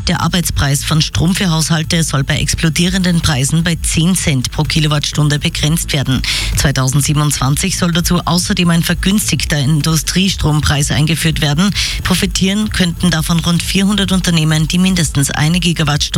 Der Arbeitspreis von Strom für Haushalte soll bei explodierenden Preisen bei 10 Cent pro Kilowattstunde begrenzt werden. 2027 soll dazu außerdem ein vergünstigter Industriestrompreis eingeführt werden. Profitieren könnten davon rund 400 Unternehmen, die mindestens 1 Gigawattstunde